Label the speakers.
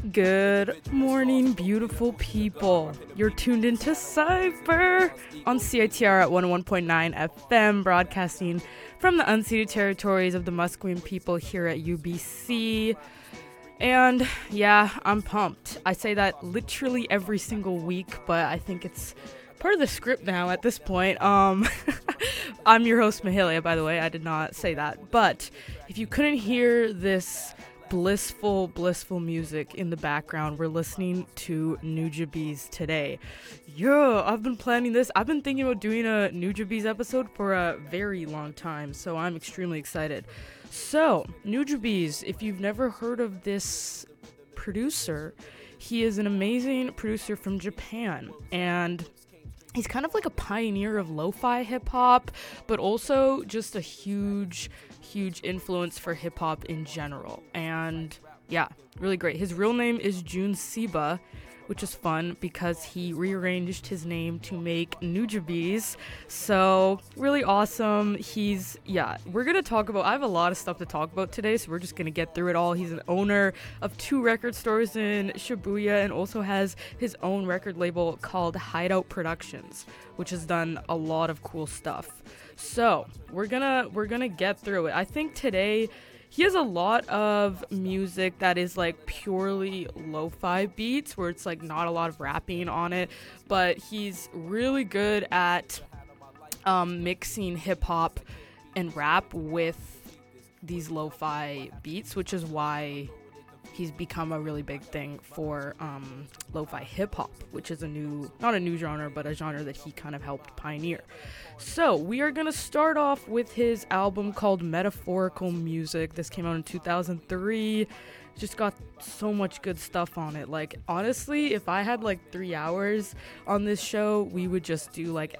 Speaker 1: Good morning, beautiful people. You're tuned into Cypher on CITR at 101.9 FM, broadcasting from the unceded territories of the Musqueam people here at UBC. And yeah, I'm pumped. I say that literally every single week, but I think it's part of the script now at this point. I'm your host, Mahalia, by the way. I did not say that. But if you couldn't hear this blissful music in the background, we're listening to Nujabes today. Yeah, I've been planning this. I've been thinking about doing a Nujabes episode for a very long time, so I'm extremely excited. So, Nujabes, if you've never heard of this producer, he is an amazing producer from Japan, and he's kind of like a pioneer of lo-fi hip-hop, but also just a huge influence for hip-hop in general. And yeah, really great. His real name is Jun Seba, which is fun because he rearranged his name to make Nujabes. So really awesome. We're going to talk about, I have a lot of stuff to talk about today, so we're just going to get through it all. He's an owner of 2 record stores in Shibuya and also has his own record label called Hideout Productions, which has done a lot of cool stuff. So we're gonna get through it. I think today he has a lot of music that is like purely lo-fi beats where it's like not a lot of rapping on it, but he's really good at mixing hip-hop and rap with these lo-fi beats, which is why he's become a really big thing for lo-fi hip-hop, which is not a new genre, but a genre that he kind of helped pioneer. So we are going to start off with his album called Metaphorical Music. This came out in 2003. Just got so much good stuff on it. Like, honestly, if I had like 3 hours on this show, we would just do like